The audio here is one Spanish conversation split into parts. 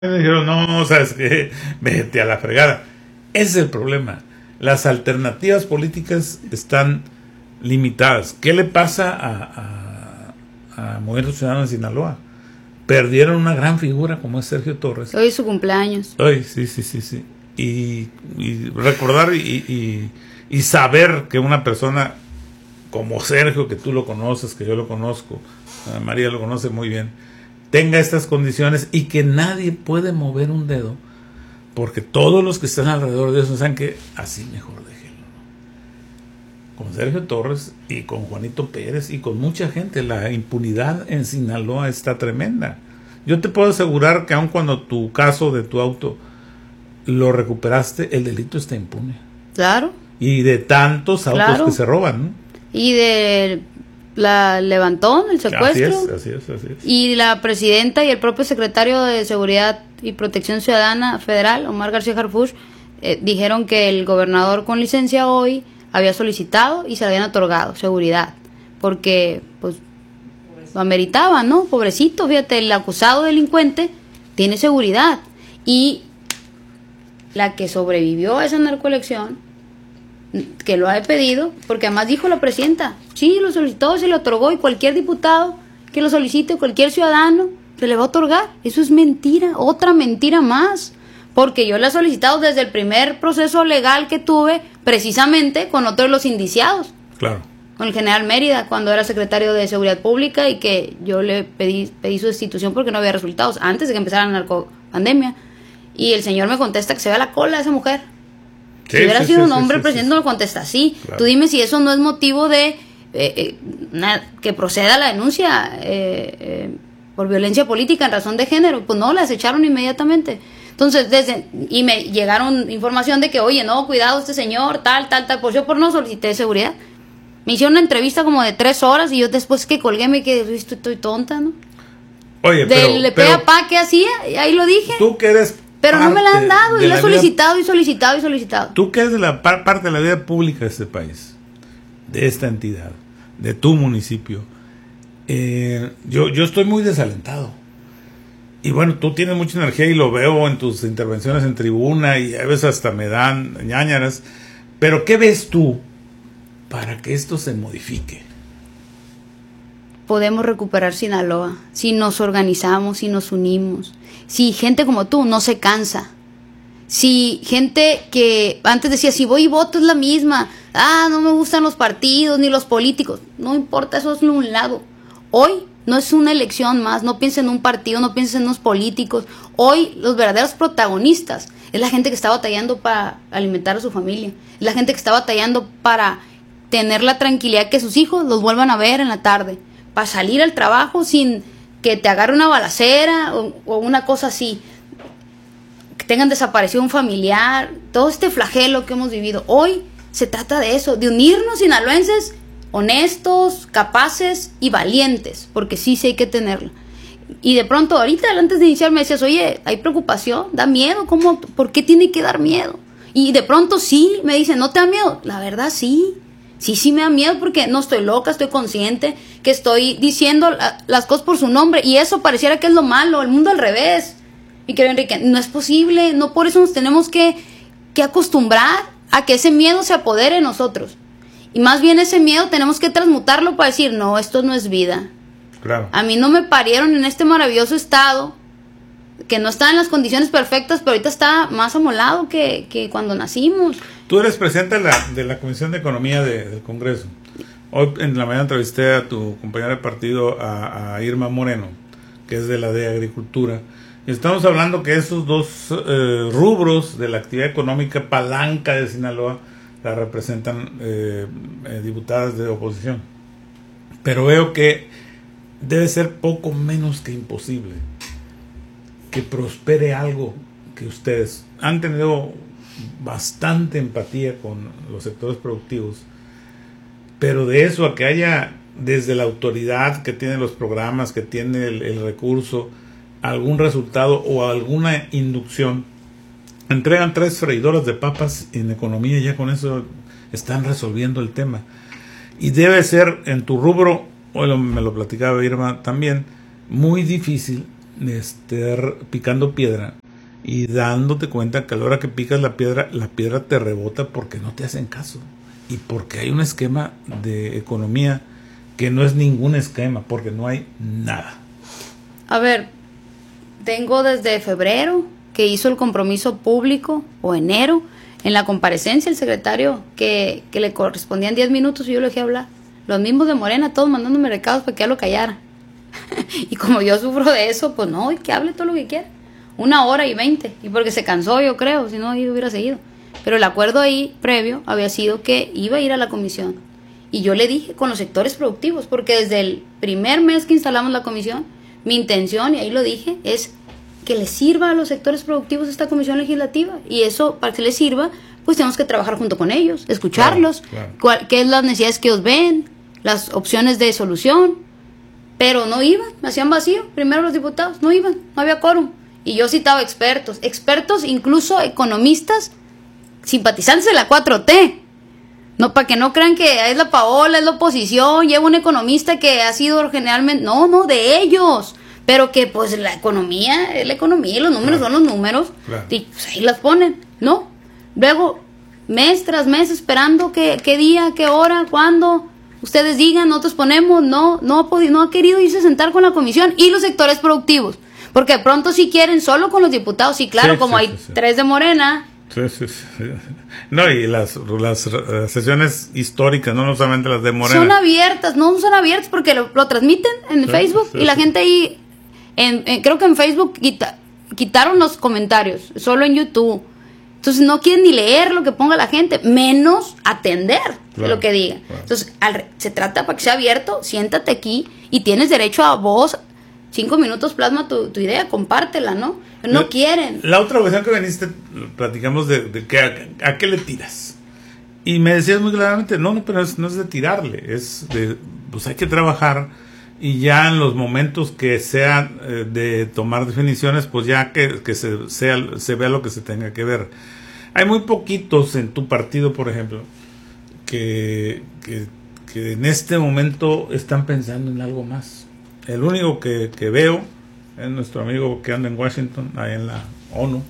me dijeron, no, ¿sabes qué? Vete a la fregada. Ese es el problema. Las alternativas políticas están limitadas. ¿Qué le pasa a Movimiento Ciudadano en Sinaloa? Perdieron una gran figura como es Sergio Torres. Hoy es su cumpleaños. Hoy, sí. Y recordar y saber que una persona como Sergio, que tú lo conoces, que yo lo conozco, María lo conoce muy bien, tenga estas condiciones y que nadie puede mover un dedo, porque todos los que están alrededor de eso saben que así mejor déjenlo, ¿no? Con Sergio Torres y con Juanito Pérez y con mucha gente, la impunidad en Sinaloa está tremenda. Yo te puedo asegurar que aun cuando tu caso de tu auto lo recuperaste, el delito está impune. Claro. Y de tantos autos que se roban, ¿no? Y de la levantón, el secuestro. Así es. Y la presidenta y el propio secretario de Seguridad y Protección Ciudadana Federal, Omar García Harfuch, dijeron que el gobernador con licencia hoy había solicitado y se le habían otorgado seguridad, porque pues lo ameritaba, ¿no? Pobrecito, fíjate, el acusado delincuente tiene seguridad. Y la que sobrevivió a esa narcoelección, que lo ha pedido, porque además dijo la presidenta, sí, lo solicitó, se le otorgó, y cualquier diputado que lo solicite, cualquier ciudadano, se le va a otorgar. Eso es mentira, otra mentira más, porque yo la he solicitado desde el primer proceso legal que tuve, precisamente con otro de los indiciados. Claro. Con el general Mérida, cuando era secretario de Seguridad Pública, y que yo le pedí su destitución porque no había resultados, antes de que empezara la narcopandemia. Y el señor me contesta que se ve a la cola de esa mujer. Si hubiera sido un hombre, el presidente no lo contesta así. Claro. Tú dime si eso no es motivo de que proceda la denuncia por violencia política en razón de género. Pues no, la desecharon inmediatamente. Entonces, y me llegaron información de que, oye, no, cuidado, este señor, tal. Pues yo por no solicité seguridad. Me hicieron una entrevista como de 3 horas y yo después que colgué me quedé, estoy tonta, ¿no? Oye, Del pe a pa que hacía, ahí lo dije. Tú que eres... Pero no me la han dado, y la he solicitado. Tú que eres de la parte de la vida pública de este país, de esta entidad, de tu municipio, yo estoy muy desalentado. Y bueno, tú tienes mucha energía y lo veo en tus intervenciones en tribuna y a veces hasta me dan ñáñaras. Pero ¿qué ves tú para que esto se modifique? Podemos recuperar Sinaloa si nos organizamos, si nos unimos, si gente como tú no se cansa, si gente que antes decía, si voy y voto es la misma, no me gustan los partidos ni los políticos, no importa, eso es un lado. Hoy no es una elección más, no piensen en un partido, no piensen en los políticos. Hoy los verdaderos protagonistas es la gente que está batallando para alimentar a su familia, es la gente que está batallando para tener la tranquilidad que sus hijos los vuelvan a ver en la tarde, para salir al trabajo sin que te agarre una balacera o una cosa así, que tengan desaparecido un familiar, todo este flagelo que hemos vivido. Hoy se trata de eso, de unirnos sinaloenses honestos, capaces y valientes, porque sí hay que tenerlo. Y de pronto ahorita, antes de iniciar, me decías, oye, hay preocupación, da miedo, ¿por qué tiene que dar miedo? Y de pronto sí, me dicen, ¿no te da miedo? La verdad sí me da miedo, porque no estoy loca, estoy consciente que estoy diciendo las cosas por su nombre, y eso pareciera que es lo malo, el mundo al revés. Mi querido Enrique, no es posible, no, por eso nos tenemos que acostumbrar a que ese miedo se apodere de nosotros, y más bien ese miedo tenemos que transmutarlo para decir, no, esto no es vida. Claro. A mí no me parieron en este maravilloso estado, que no está en las condiciones perfectas, pero ahorita está más amolado que cuando nacimos. Tú eres presidente de la Comisión de Economía del Congreso. Hoy en la mañana entrevisté a tu compañera de partido, a Irma Moreno, que es de la de Agricultura. Y estamos hablando que esos dos rubros de la actividad económica, palanca de Sinaloa, la representan diputadas de oposición. Pero veo que debe ser poco menos que imposible que prospere algo que ustedes han tenido bastante empatía con los sectores productivos, pero de eso a que haya desde la autoridad que tiene los programas, que tiene el recurso, algún resultado o alguna inducción. Entregan 3 freidoras de papas en economía y ya con eso están resolviendo el tema. Y debe ser en tu rubro, hoy me lo platicaba Irma también, muy difícil picando piedra y dándote cuenta que a la hora que picas la piedra te rebota porque no te hacen caso y porque hay un esquema de economía que no es ningún esquema, porque no hay nada. A ver, tengo desde febrero que hizo el compromiso público, o enero, en la comparecencia el secretario que le correspondían 10 minutos y yo le dejé hablar. Los mismos de Morena, todos mandándome recados para que ya lo callara. Y como yo sufro de eso, pues no, que hable todo lo que quiera. 1 hora y 20. Y porque se cansó, yo creo, si no, ahí hubiera seguido. Pero el acuerdo ahí, previo, había sido que iba a ir a la comisión. Y yo le dije con los sectores productivos, porque desde el primer mes que instalamos la comisión, mi intención, y ahí lo dije, es que les sirva a los sectores productivos esta comisión legislativa. Y eso, para que les sirva, pues tenemos que trabajar junto con ellos, escucharlos, claro. Qué es las necesidades que ellos ven, las opciones de solución. Pero no iban, me hacían vacío. Primero los diputados, no iban, no había quórum. Y yo citaba expertos, incluso economistas, simpatizantes de la 4T. No, para que no crean que es la Paola, es la oposición, lleva un economista que ha sido generalmente, no, de ellos. Pero que pues la economía es la economía y los números son los números. Claro. Y pues ahí las ponen, ¿no? Luego, mes tras mes esperando qué día, qué hora, cuándo. Ustedes digan, nosotros ponemos, no ha querido irse a sentar con la comisión y los sectores productivos. Porque de pronto sí quieren solo con los diputados, sí, claro, sí, como sí, hay 3 de Morena. Sí. No, y las sesiones históricas, no solamente las de Morena. Son abiertas porque lo transmiten en Facebook y la gente ahí, creo que en Facebook quitaron los comentarios, solo en YouTube. Entonces no quieren ni leer lo que ponga la gente, menos atender lo que diga. Claro. Entonces se trata para que sea abierto, siéntate aquí y tienes derecho a vos, 5 minutos plasma tu idea, compártela, ¿no? Pero no quieren. La otra ocasión que viniste, platicamos de que a qué le tiras. Y me decías muy claramente, no, pero no es de tirarle, es de, pues hay que trabajar y ya en los momentos que sean de tomar definiciones, pues ya que se vea lo que se tenga que ver. Hay muy poquitos en tu partido, por ejemplo, que en este momento están pensando en algo más. El único que veo es nuestro amigo que anda en Washington, ahí en la ONU,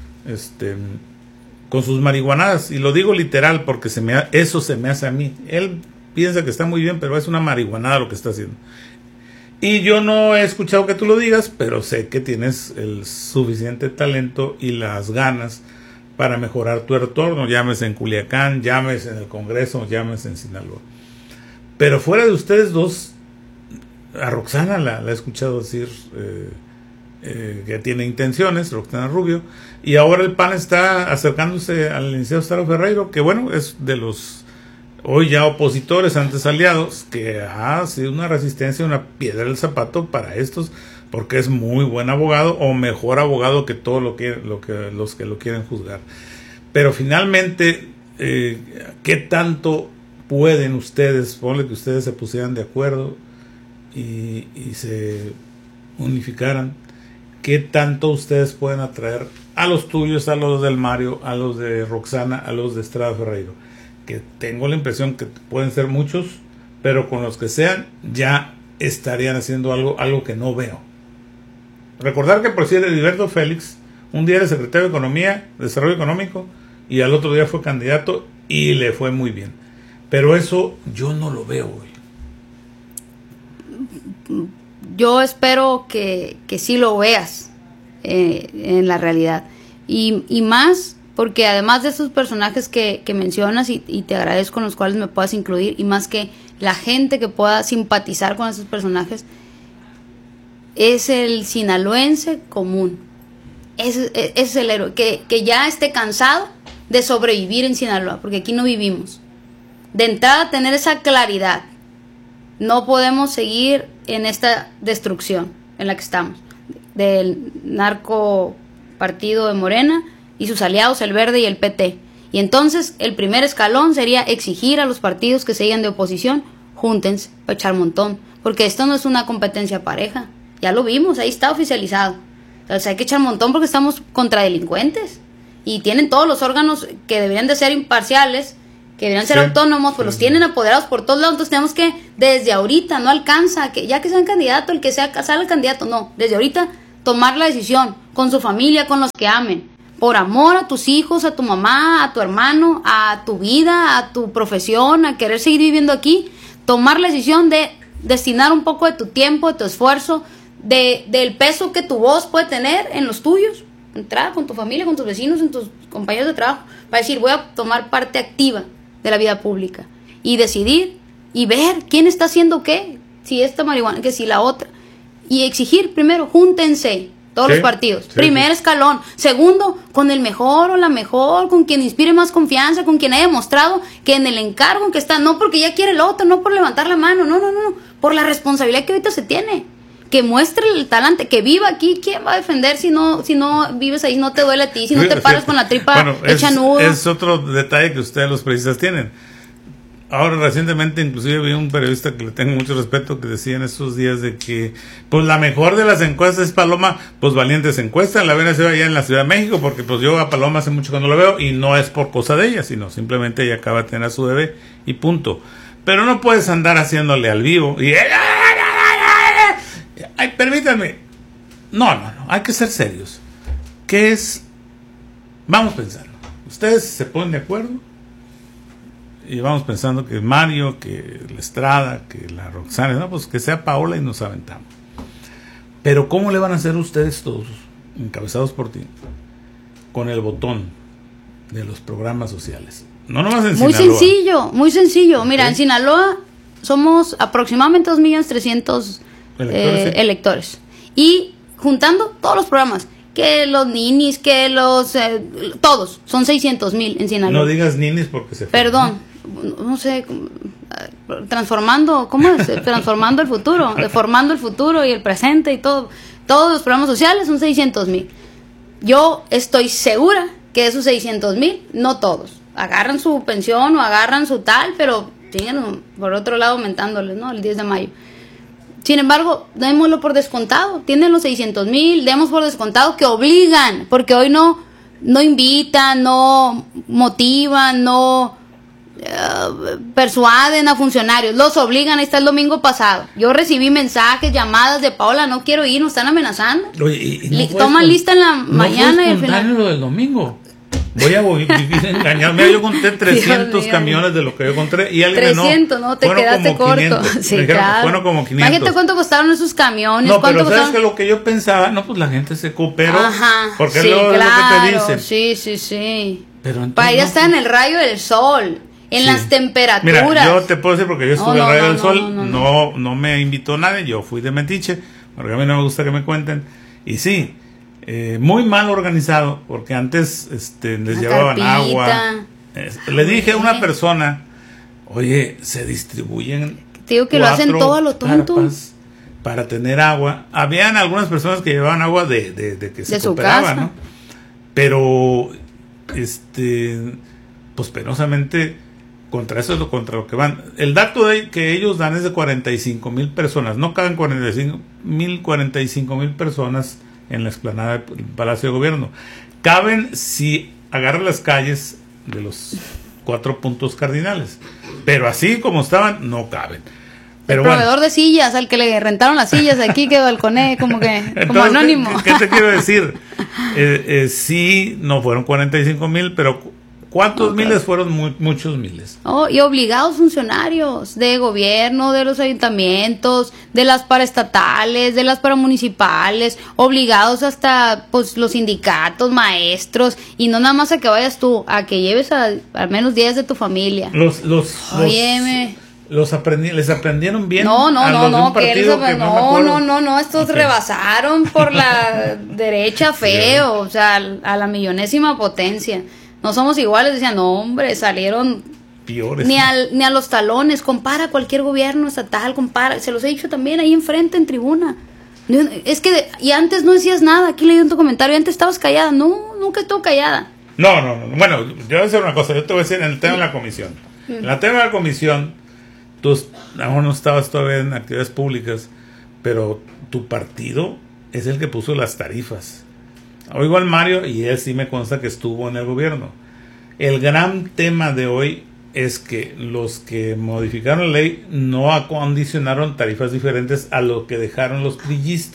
con sus marihuanadas, y lo digo literal porque eso se me hace a mí. Él piensa que está muy bien, pero es una marihuanada lo que está haciendo. Y yo no he escuchado que tú lo digas, pero sé que tienes el suficiente talento y las ganas para mejorar tu entorno, llámese en Culiacán, llámese en el Congreso, llámese en Sinaloa. Pero fuera de ustedes dos, a Roxana la he escuchado decir que tiene intenciones, Roxana Rubio, y ahora el PAN está acercándose al licenciado Estaro Ferreiro, que bueno, es de los hoy ya opositores, antes aliados, que ha sido una resistencia, una piedra del zapato para estos, porque es muy buen abogado, o mejor abogado que todo los que lo quieren juzgar. Pero finalmente, ¿qué tanto pueden ustedes, ponle que ustedes se pusieran de acuerdo y se unificaran, qué tanto ustedes pueden atraer a los tuyos, a los del Mario, a los de Roxana, a los de Estrada Ferreiro? Que tengo la impresión que pueden ser muchos, pero con los que sean ya estarían haciendo algo que no veo. Recordar que por si Heriberto Félix un día era secretario de Economía, Desarrollo Económico, y al otro día fue candidato y le fue muy bien. Pero eso yo no lo veo hoy. Yo espero que sí lo veas en la realidad. Y más porque además de esos personajes que mencionas y te agradezco, con los cuales me puedas incluir, y más que la gente que pueda simpatizar con esos personajes, es el sinaloense común. Es el héroe que ya esté cansado de sobrevivir en Sinaloa, porque aquí no vivimos. De entrada, tener esa claridad. No podemos seguir en esta destrucción en la que estamos, del narco partido de Morena y sus aliados, el Verde y el PT. Y entonces el primer escalón sería exigir a los partidos que sigan de oposición, júntense para echar montón, porque esto no es una competencia pareja. Ya lo vimos, ahí está oficializado. Entonces hay que echar montón porque estamos contra delincuentes y tienen todos los órganos que deberían de ser imparciales, que deberían ser autónomos, pues los tienen apoderados por todos lados. Entonces tenemos que, desde ahorita, no alcanza, que ya que sean candidato, el que sea el candidato, no, desde ahorita tomar la decisión con su familia, con los que amen, por amor a tus hijos, a tu mamá, a tu hermano, a tu vida, a tu profesión, a querer seguir viviendo aquí, tomar la decisión de destinar un poco de tu tiempo, de tu esfuerzo, del peso que tu voz puede tener en los tuyos, entrar con tu familia, con tus vecinos, en tus compañeros de trabajo, para decir, voy a tomar parte activa de la vida pública y decidir y ver quién está haciendo qué, si esta marihuana, que si la otra, y exigir primero, júntense todos los partidos, primer escalón, segundo, con el mejor o la mejor, con quien inspire más confianza, con quien haya demostrado que en el encargo en que está, no porque ya quiere el otro, no por levantar la mano, no, por la responsabilidad que ahorita se tiene, que muestre el talante, que viva aquí. ¿Quién va a defender si no vives ahí, no te duele a ti, si no te paras con la tripa hecha nudo? Es otro detalle que ustedes los periodistas tienen. Ahora, recientemente, inclusive vi un periodista que le tengo mucho respeto, que decía en estos días de que, pues, la mejor de las encuestas es Paloma, pues, Valientes encuesta, la ven allá en la Ciudad de México, porque, pues, yo a Paloma hace mucho que no lo veo, y no es por cosa de ella, sino simplemente ella acaba de tener a su bebé, y punto. Pero no puedes andar haciéndole al vivo, y... Ay, permítanme. No, hay que ser serios. ¿Qué es? Vamos pensando. Ustedes se ponen de acuerdo, y vamos pensando que Mario, que la Estrada, que la Roxana, no, pues que sea Paola y nos aventamos. Pero ¿cómo le van a hacer ustedes todos, encabezados por ti, con el botón de los programas sociales? No nomás en Sinaloa. Muy sencillo. Mira, en Sinaloa somos aproximadamente 2.300.000 electores. Y juntando todos los programas, que los ninis, que los... todos, son 600.000 en Sinaloa. No digas ninis porque se... Perdón. No sé, transformando, ¿cómo es? Transformando el futuro, deformando el futuro y el presente y todo. Todos los programas sociales son 600.000. Yo estoy segura que esos 600.000, no todos, agarran su pensión o agarran su tal, pero siguen por otro lado aumentándoles, ¿no? El 10 de mayo. Sin embargo, démoslo por descontado. Tienen los 600.000, demos por descontado que obligan, porque hoy no invitan, no motivan, no... persuaden a funcionarios, los obligan. Ahí está el domingo pasado. Yo recibí mensajes, llamadas de Paola, no quiero ir, nos están amenazando. Oye, toman lista en la mañana y al final. Lo del domingo. Voy a vivir engañado. Mira, yo conté 300 camiones de lo que yo conté y alguien 300, no, te quedaste corto. 500. Sí, claro. Fueron como 500. Imagínate cuánto costaron esos camiones. No, pero sabes que lo que yo pensaba, no, pues la gente se cooperó. Ajá, porque sí, claro, es lo que te dicen. Sí. Pero entonces, para ir a estar en el rayo del sol. En las temperaturas. Mira, yo te puedo decir porque yo estuve en el rayo del sol, no me invitó nadie, yo fui de metiche, porque a mí no me gusta que me cuenten. Y sí, muy mal organizado, porque antes les llevaban agua. Le dije a una persona, oye, se distribuyen. Te digo que lo hacen todo a lo tonto. Para tener agua. Habían algunas personas que llevaban agua de que se cooperaban, ¿no? Pero, pues penosamente... contra eso es contra lo que van. El dato que ellos dan es de 45,000 personas. No caben 45,000 personas en la explanada del Palacio de Gobierno. Caben si agarran las calles de los 4 puntos cardinales. Pero así como estaban, no caben. Pero el proveedor de sillas, al que le rentaron las sillas aquí, que balconé, como Entonces, como anónimo. ¿Qué te quiero decir? Sí, no fueron 45,000, pero... ¿cuántos miles fueron? Muchos miles. Y obligados funcionarios de gobierno, de los ayuntamientos, de las paraestatales, de las paramunicipales, obligados hasta pues los sindicatos, maestros, y no nada más a que vayas tú, a que lleves al menos 10 de tu familia. Les aprendieron bien. No, estos rebasaron por la derecha feo, o sea, a la millonésima potencia. No somos iguales, decían, no, hombre, salieron peores. Ni a los talones, compara cualquier gobierno estatal, compara, se los he dicho también ahí enfrente en tribuna. Es que, y antes no decías nada, aquí leí en tu comentario, antes estabas callada, no, nunca estuvo callada. No, bueno, yo voy a decir una cosa, yo te voy a decir en el tema de la comisión. En el tema de la comisión, tú aún no estabas todavía en actividades públicas, pero tu partido es el que puso las tarifas. Oigo al Mario y él sí me consta que estuvo en el gobierno. El gran tema de hoy es que los que modificaron la ley no acondicionaron tarifas diferentes a lo que dejaron los priistas.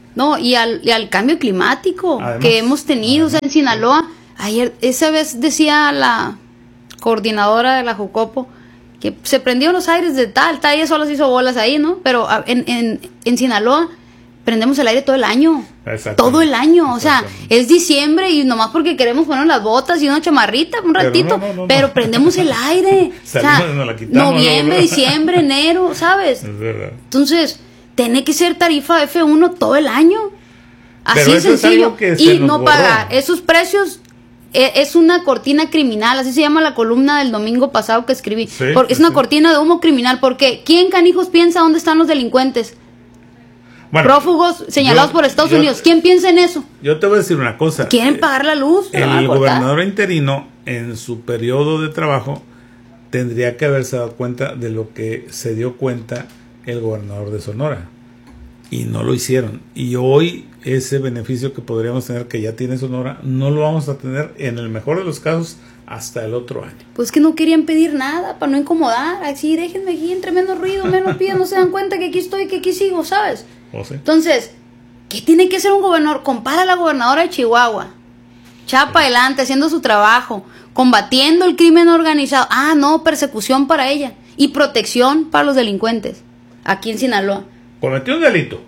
No, y al cambio climático Además, que hemos tenido, o sea, en Sinaloa, ayer, esa vez decía la coordinadora de la Jucopo que se prendieron los aires de tal, ella solo se hizo bolas ahí, ¿no? Pero en Sinaloa prendemos el aire todo el año. Todo el año, o sea, es diciembre y nomás porque queremos poner las botas y una chamarrita un ratito, pero prendemos el aire. O sea, noviembre, diciembre, enero, ¿sabes? Es verdad. Entonces, tiene que ser tarifa F1 todo el año. Así Pero de eso sencillo. Es y no pagar. Esos precios es una cortina criminal, así se llama la columna del domingo pasado que escribí. Sí, porque es una cortina de humo criminal, porque ¿quién canijos piensa dónde están los delincuentes? Bueno, prófugos señalados por Estados Unidos. ¿Quién piensa en eso? Yo te voy a decir una cosa. ¿Quieren pagar la luz? El gobernador interino, en su periodo de trabajo, tendría que haberse dado cuenta de lo que se dio cuenta el gobernador de Sonora. Y no lo hicieron. Y hoy ese beneficio que podríamos tener, que ya tiene Sonora, no lo vamos a tener, en el mejor de los casos, hasta el otro año. Pues que no querían pedir nada para no incomodar. Así, déjenme aquí, entre menos ruido, menos pidan, no se dan cuenta que aquí estoy, que aquí sigo, ¿sabes? Sí. Entonces, ¿qué tiene que hacer un gobernador? Compara a la gobernadora de Chihuahua, chapa adelante, haciendo su trabajo, combatiendo el crimen organizado. Ah, no, persecución para ella y protección para los delincuentes, aquí en Sinaloa. Cometió un delito.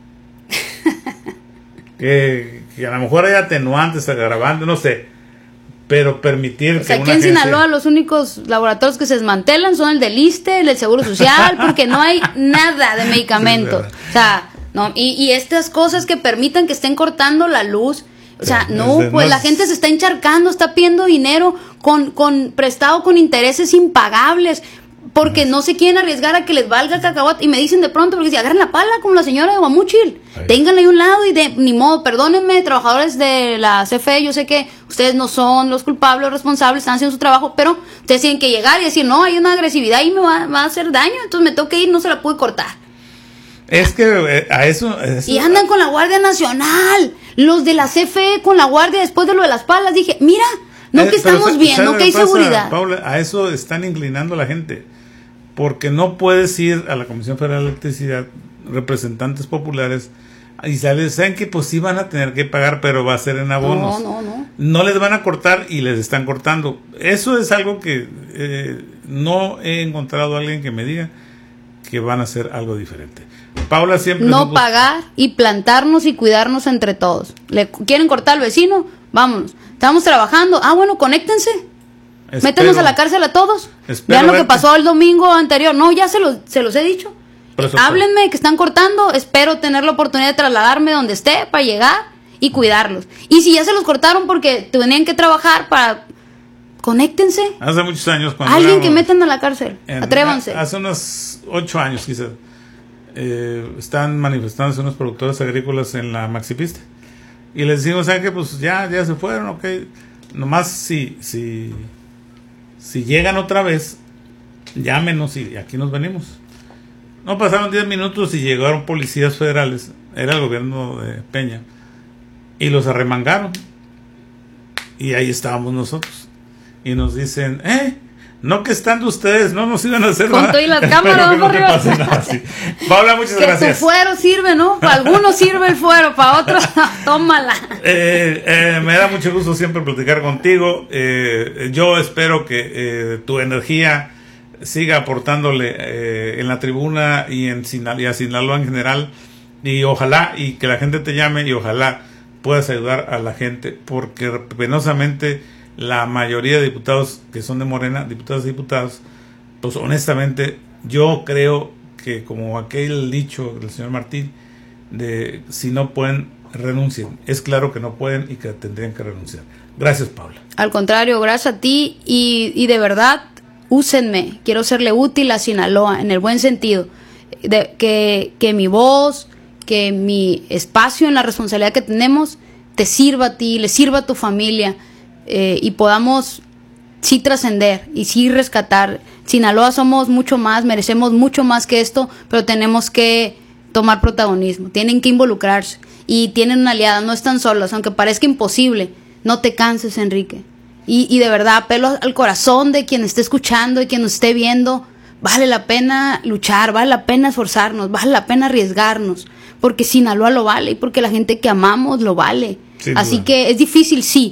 que a lo mejor hay atenuantes, agravantes, no sé. Pero permitir que aquí en Sinaloa los únicos laboratorios que se desmantelan son el del ISSSTE, el del Seguro Social, porque no hay nada de medicamentos. Sí, o sea, no, y estas cosas que permitan que estén cortando la luz. O sea, no, pues la gente se está encharcando, está pidiendo dinero prestado con intereses impagables, porque no se quieren arriesgar a que les valga el cacahuate. Y me dicen de pronto, porque si agarran la pala como la señora de Guamúchil, ténganla ahí a un lado y ni modo, perdónenme, trabajadores de la CFE, yo sé que ustedes no son los culpables, los responsables, están haciendo su trabajo, pero ustedes tienen que llegar y decir, no, hay una agresividad y me va a hacer daño, entonces me tengo que ir, no se la pude cortar. Es que a eso... Y andan con la Guardia Nacional, los de la CFE con la Guardia después de lo de las palas, dije, mira, no que estamos bien, no que hay seguridad. Paula, a eso están inclinando la gente. Porque no puedes ir a la Comisión Federal de Electricidad, representantes populares, y saben que pues sí van a tener que pagar, pero va a ser en abonos. No les van a cortar y les están cortando. Eso es algo que no he encontrado a alguien que me diga que van a hacer algo diferente. Paula siempre... No pagar y plantarnos y cuidarnos entre todos. ¿Le quieren cortar al vecino? Vámonos. Estamos trabajando. Ah, bueno, conéctense. Métenos a la cárcel a todos. Vean lo que pasó el domingo anterior. No, ya se los he dicho. Háblenme que están cortando. Espero tener la oportunidad de trasladarme donde esté para llegar y cuidarlos. Y si ya se los cortaron porque tenían que trabajar para... Conéctense. Hace muchos años cuando alguien que metan a la cárcel. Atrévanse. Hace unos 8 años quizás. Están manifestándose unos productores agrícolas en la Maxipista. Y les decimos, ¿saben qué? Pues ya se fueron, ok. Nomás si llegan otra vez, llámenos y aquí nos venimos. No pasaron 10 minutos y llegaron policías federales, era el gobierno de Peña, y los arremangaron. Y ahí estábamos nosotros. Y nos dicen, no que estando ustedes, no nos iban a hacer nada. Con todo y las cámaras, no te pase nada así. Paula, muchas gracias. Tu fuero sirve, ¿no? Para algunos sirve el fuero, para otros, tómala. Me da mucho gusto siempre platicar contigo. Yo espero que tu energía siga aportándole en la tribuna y a Sinaloa en general. Y ojalá, y que la gente te llame, y ojalá puedas ayudar a la gente, porque penosamente la mayoría de diputados que son de Morena, diputados y diputados, pues honestamente yo creo que, como aquel dicho del señor Martín, de si no pueden, renuncien. Es claro que no pueden y que tendrían que renunciar. Gracias, Paula. Al contrario, gracias a ti y de verdad, úsenme. Quiero serle útil a Sinaloa en el buen sentido. Que mi voz, que mi espacio en la responsabilidad que tenemos te sirva a ti, le sirva a tu familia. Y podamos sí trascender y sí rescatar. Sinaloa somos mucho más, merecemos mucho más que esto, pero tenemos que tomar protagonismo, tienen que involucrarse y tienen una aliada, no están solos, aunque parezca imposible. No te canses, Enrique, y de verdad apelo al corazón de quien esté escuchando y quien nos esté viendo. Vale la pena luchar, vale la pena esforzarnos, vale la pena arriesgarnos, porque Sinaloa lo vale y porque la gente que amamos lo vale. Sin Así duda. que es difícil, sí,